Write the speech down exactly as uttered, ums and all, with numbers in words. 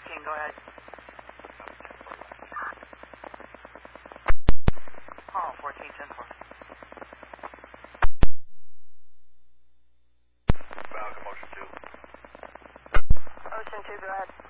fourteen, go ahead. Oh, fourteen, ten four. Falcon, motion two. Ocean two, go ahead.